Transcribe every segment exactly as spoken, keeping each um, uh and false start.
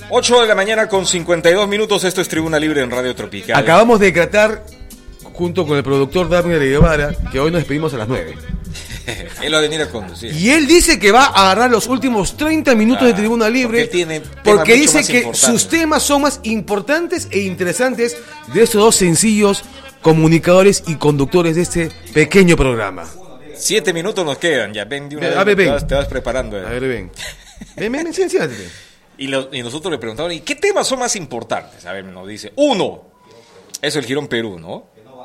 ocho de la mañana con cincuenta y dos minutos, esto es Tribuna Libre en Radio Tropical. Acabamos de decretar, junto con el productor Damián Guevara, que hoy nos despedimos a las nueve. Él va a venir a conducir. Y él dice que va a agarrar los últimos treinta minutos ah, de Tribuna Libre. Porque, tiene porque dice que sus temas son más importantes e interesantes de estos dos sencillos comunicadores y conductores de este pequeño programa. Siete minutos nos quedan, ya ven de una a vez, ver, te, ven. vas, te vas preparando. Eh. A ver, ven. Ven, ven, ven, siéntate. Y, lo, y nosotros le preguntamos, ¿y qué temas son más importantes? A ver, nos dice, uno, eso el Girón Perú, ¿no?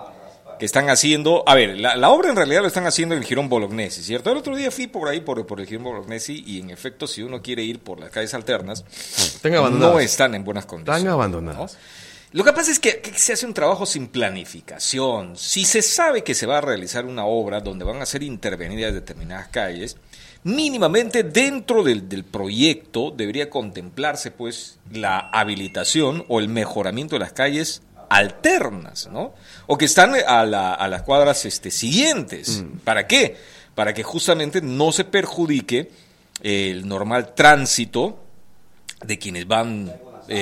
Que están haciendo, a ver, la, la obra en realidad lo están haciendo en el Girón Bolognesi, ¿cierto? El otro día fui por ahí, por, por el Girón Bolognesi, y en efecto, si uno quiere ir por las calles alternas, no están en buenas condiciones. Están abandonadas. ¿No? Lo que pasa es que, que se hace un trabajo sin planificación. Si se sabe que se va a realizar una obra donde van a ser intervenidas determinadas calles, mínimamente dentro del, del proyecto debería contemplarse pues la habilitación o el mejoramiento de las calles alternas, ¿no? O que están a, la, a las cuadras este, siguientes. Mm. ¿Para qué? Para que justamente no se perjudique el normal tránsito de quienes van,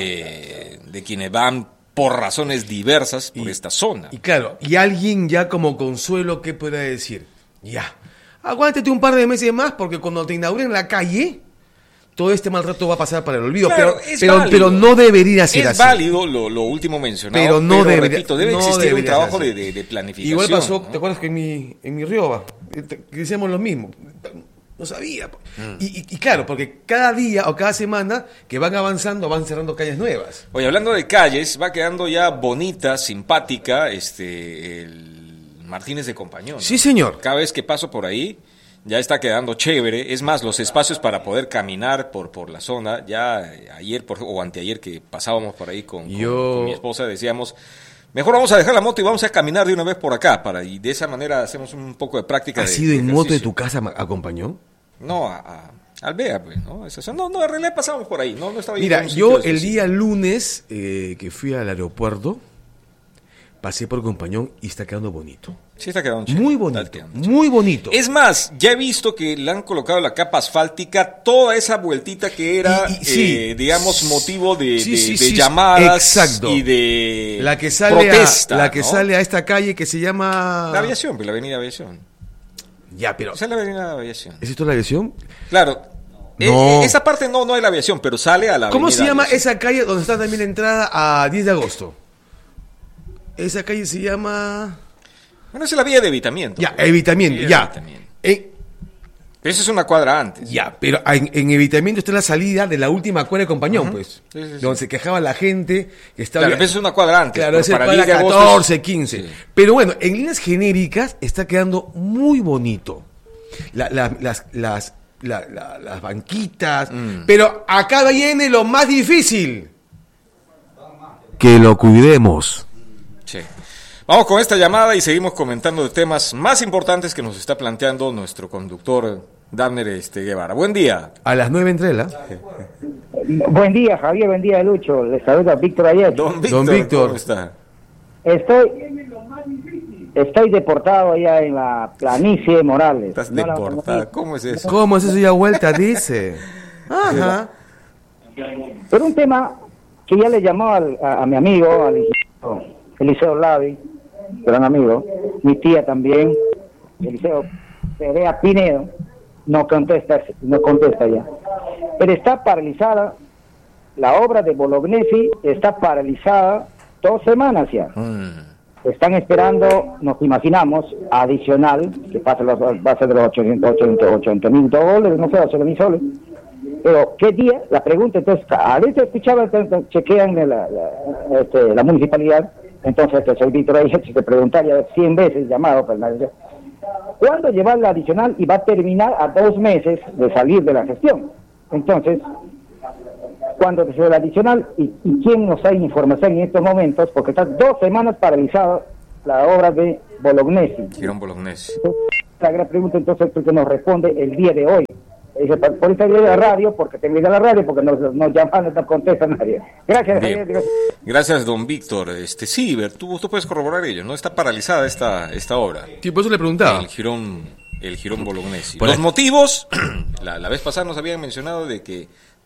eh, de quienes van por razones diversas por y, esta zona. Y claro, y alguien ya como consuelo, ¿qué puede decir? Ya, aguántate un par de meses más porque cuando te inauguren la calle, todo este mal rato va a pasar para el olvido. Claro, pero, pero, pero no debería ser es así. Es válido lo, lo último mencionado, pero no pero debería, repito, debe no existir un trabajo de, de, de planificación. Igual pasó, ¿no? ¿Te acuerdas que en mi, en mi Rioba decíamos lo mismo? No sabía. Mm. Y, y, y claro, porque cada día o cada semana que van avanzando, van cerrando calles nuevas. Oye, hablando de calles, va quedando ya bonita, simpática, este, el Martínez de Compañón, ¿no? Sí, señor. Cada vez que paso por ahí, ya está quedando chévere. Es más, los espacios para poder caminar por, por la zona, ya ayer por, o anteayer que pasábamos por ahí con, Yo... con, con mi esposa, decíamos... Mejor vamos a dejar la moto y vamos a caminar de una vez por acá, para y de esa manera hacemos un poco de práctica. ¿Has de, ido de en moto de tu casa a Compañón? No, a, a Albea, pues, ¿no? Eso, no, no, en realidad pasamos por ahí, no, no estaba. Mira, yo el día lunes eh, que fui al aeropuerto, pasé por Compañón y está quedando bonito. Sí, está quedando chido. Muy bonito, muy bonito. Es más, ya he visto que le han colocado la capa asfáltica, toda esa vueltita que era, y, y, sí, eh, digamos, motivo de, sí, de, sí, de sí, llamadas exacto. y de la que sale protesta. A, la que ¿no? sale a esta calle que se llama... La Aviación, pues la Avenida Aviación. Ya, pero... Esa es la Avenida Aviación. ¿Es esto la Aviación? Claro. No. Eh, esa parte no, no es la Aviación, pero sale a la Avenida ¿Cómo se llama Aviación? esa calle donde está también la entrada a diez de agosto? Esa calle se llama... Bueno, esa es la vía de evitamiento. Ya, evitamiento, ya. Evitamiento. Eh, pero esa es una cuadra antes. Ya, pero en, en evitamiento está la salida de la última cuadra de Compañón, uh-huh. pues. Sí, sí, sí. Donde se quejaba la gente que estaba... Claro, pero esa es una cuadra antes. Claro, esa es cuadra catorce, quince. Sí. Pero bueno, en líneas genéricas está quedando muy bonito. La, la, las, las, la, la, las banquitas. Mm. Pero acá viene lo más difícil. Que lo cuidemos. Sí. Vamos con esta llamada y seguimos comentando de temas más importantes que nos está planteando nuestro conductor Dabner este, Guevara. Buen día. A las nueve entré, ¿la? Buen día, Javier, buen día, Lucho. Les saluda Víctor ayer. Don Víctor, Don Víctor. ¿cómo está? Estoy, estoy deportado ya en la planicie Morales. Estás no deportado, ¿cómo es eso? ¿Cómo es eso ya vuelta, dice? Ajá. Pero un tema que ya le llamó al, a, a mi amigo, al ingeniero Eliseo Lavi, gran amigo, mi tía también, Eliseo Perea Pinedo, no contesta, no contesta ya. Pero está paralizada, la obra de Bolognesi está paralizada dos semanas ya. Mm. Están esperando, nos imaginamos, adicional, que pasa los, va a ser de los ochocientos mil dólares, no sé, ochocientos mil soles. Pero, ¿qué día? La pregunta, entonces, a veces escuchaba, chequean la, la, este, la municipalidad. Entonces, este, soy Víctor ahí, si te preguntaría cien veces llamado, Fernando, ¿cuándo llevar la adicional? Y va a terminar a dos meses de salir de la gestión. Entonces, ¿cuándo se la adicional? ¿Y, y quién nos da información en estos momentos? Porque está dos semanas paralizada la obra de Bolognesi. Girón Bolognesi. La gran pregunta, entonces, que nos responde el día de hoy. Dice, por eso de la radio, porque te mira la radio, porque nos, nos llaman, no nos contesta nadie. Gracias, Javier. Gracias, don Víctor. Este, sí, Ver, tú, tú puedes corroborar ello, ¿no? Está paralizada esta, esta obra. Sí, por eso le preguntaba. El Girón, el Girón Bolognesi. Por Los ahí. motivos, la, la vez pasada nos habían mencionado de que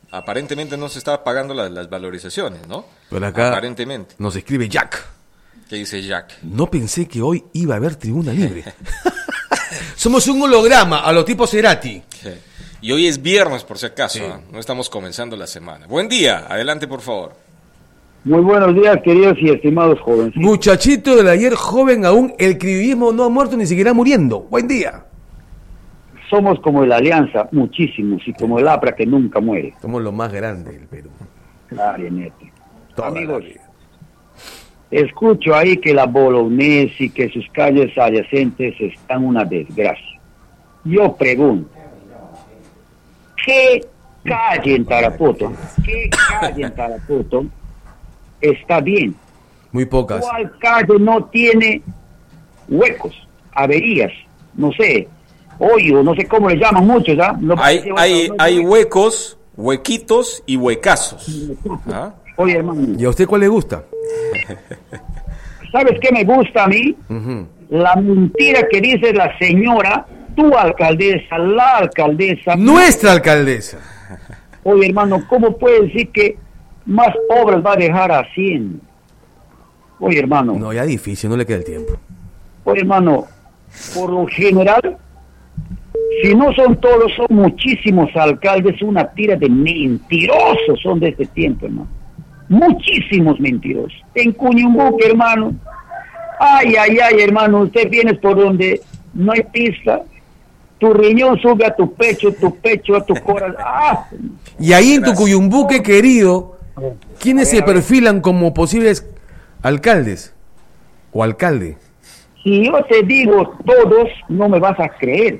Aparentemente no se está pagando la, las valorizaciones, ¿no? Pero acá Aparentemente. nos escribe Jack. ¿Qué dice Jack? No pensé que hoy iba a haber tribuna libre. Somos un holograma a los tipos Cerati. Sí. Y hoy es viernes, por si acaso, Sí. ¿eh? No estamos comenzando la semana. Buen día, adelante por favor. Muy buenos días, queridos y estimados jóvenes. Muchachito del ayer, joven aún, el cribismo no ha muerto ni siquiera muriendo. Buen día. Somos como la Alianza, muchísimos, y como el APRA que nunca muere. Somos los más grandes del Perú. Claro, nete. Toda la Amigos, vida. escucho ahí que la Bolognesi y que sus calles adyacentes están una desgracia. Yo pregunto, ¿qué calle en Tarapoto, qué calle en Tarapoto está bien? Muy pocas. ¿Cuál calle no tiene huecos, averías, no sé, hoyo, no sé cómo le llaman muchos, ¿ah? No Hay, parece hay, hueco, no hay hueco. huecos, huequitos y huecazos. ¿Ah? Oye, hermano, ¿Y a usted cuál le gusta? ¿sabes qué me gusta a mí? Ujú. La mentira que dice la señora, tu alcaldesa, la alcaldesa. Nuestra alcaldesa. Oye, hermano, ¿cómo puede decir que más obras va a dejar haciendo? Oye, hermano, No, ya difícil, no le queda el tiempo. oye, hermano, por lo general, si no son todos, son muchísimos alcaldes, una tira de mentirosos son de este tiempo, hermano. Muchísimos mentirosos. En Cuñumbuque, hermano, ay, ay, ay, hermano, usted viene por donde no hay pista, tu riñón sube a tu pecho, tu pecho a tu corazón. ¡Ah! Y ahí en tu Gracias. Cuyumbuque, querido, ¿quiénes A se ver, a ver. perfilan como posibles alcaldes? O alcalde. Si yo te digo todos, no me vas a creer.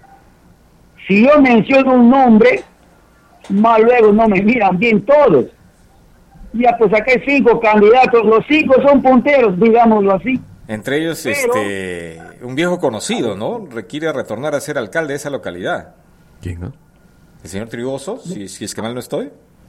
Si yo menciono un nombre, más luego no me miran bien todos. Ya, pues acá hay cinco candidatos, los cinco son punteros, digámoslo así. Entre ellos, Pero- este, un viejo conocido, ¿no? Requiere retornar a ser alcalde de esa localidad. ¿Quién, no? El señor Trigoso, si, si es que mal no estoy.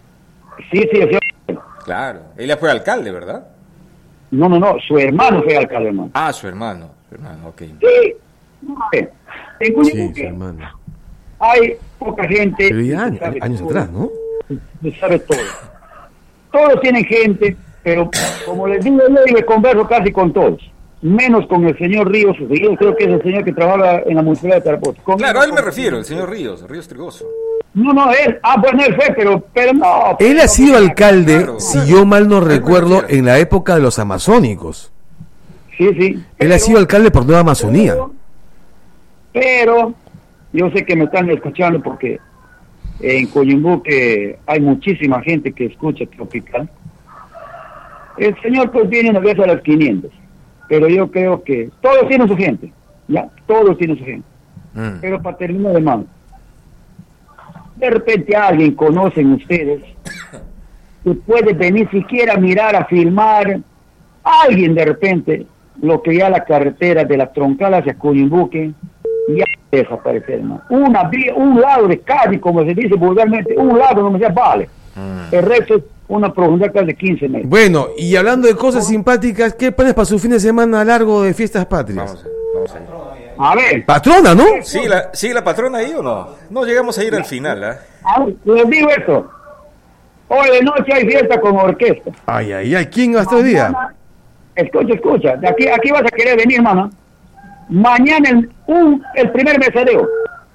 Sí, sí, sí. Claro, él ya fue alcalde, ¿verdad? No, no, no, su hermano fue alcalde, hermano. Ah, su hermano, su hermano, ok. Sí, en Sí, Cuñumbuque su hermano. hay poca gente. Pero ya que años, sabe años todo, atrás, ¿no? que sabe todo. Todos tienen gente, pero como les digo, yo me converso casi con todos. Menos con el señor Ríos, Ríos creo que es el señor que trabaja en la municipalidad de Tarapoto. Con Claro, a él me con- refiero, el señor Ríos, Ríos Trigoso. No, no, él, ah, bueno, él fue, pero, pero no. Él ha sido alcalde, Claro. si yo mal no me recuerdo, refiero. en la época de los amazónicos. Sí, sí. Él pero- ha sido alcalde por Nueva Amazonía. Pero, pero yo sé que me están escuchando porque en Coyumbuque hay muchísima gente que escucha Tropical. El señor pues viene una vez a las quinientas, pero yo creo que todos tienen su gente, ya, todos tienen su gente. Mm. Pero para terminar de mano, de repente alguien conocen ustedes que puede venir siquiera a mirar, a filmar, alguien de repente, lo que ya la carretera de la troncal hacia Coyumbuque, ya desaparecer, ¿no? Una vía, un lado de calle, como se dice vulgarmente, un lado no me dice, vale. Mm. El resto es una profundidad casi de quince metros. Bueno, y hablando de cosas simpáticas, ¿qué planes para su fin de semana largo de fiestas patrias? Vamos, a- vamos a ir. A ver, Patrona, ¿no? ¿Sigue la, ¿Sigue la patrona ahí o no? No llegamos a ir al final, ¿ah? a ver, les digo esto. Hoy de noche hay fiesta con orquesta. Ay, ay, ay, ¿quién va a estar hoy día? Escucha, escucha, de aquí, aquí vas a querer venir, hermano. Mañana el, un, el primer mesadeo.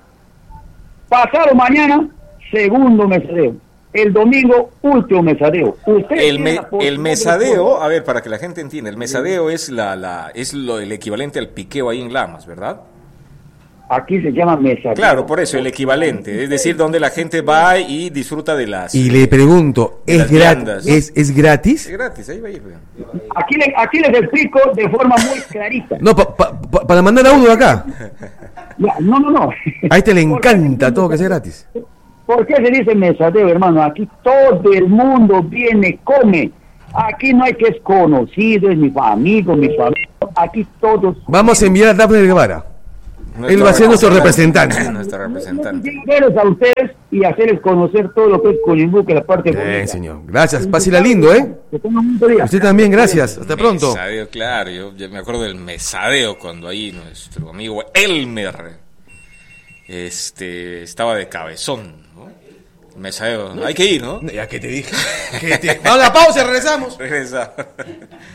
Pasado mañana, segundo mesadeo. El domingo, último mesadeo. Usted El, me- tiene la el posibilidad de- mesadeo, a ver, para que la gente entienda, el mesadeo es la, la es lo, el equivalente al piqueo ahí en Lamas, ¿verdad? Aquí se llama mesadeo. Claro, por eso, el equivalente, es decir, donde la gente va y disfruta de las... Y le pregunto, De ¿es, las grat- viandas. es, ¿es gratis? Es gratis, ahí va a ir. weón. Aquí, le- aquí les explico de forma muy clarita. No, pa- pa- pa- para mandar a uno de acá. Ya, no, no, no. A este le ¿Por qué? encanta todo que sea gratis. ¿Por qué se dice mesadeo, hermano? Aquí todo el mundo viene, come. Aquí no hay que es conocido, es mi amigo, mi familia. Aquí todos... Vamos a enviar a Daphne Guevara. Él va a ser nuestro representante. Sí, nuestro representante. Llegarles a ustedes y hacerles conocer todo lo que es Coyumbuque, la parte Bien, bonita. señor. Gracias. Pásela lindo, ¿eh? Que tengan un buen día. Usted también, gracias. Hasta pronto. Mesadeo, claro, yo, yo me acuerdo del mesadeo cuando ahí nuestro amigo Elmer este, estaba de cabezón, ¿no? Meseo, hay que ir, ¿no? Ya que te dije. Que te... Vamos a la pausa, regresamos. Regresa.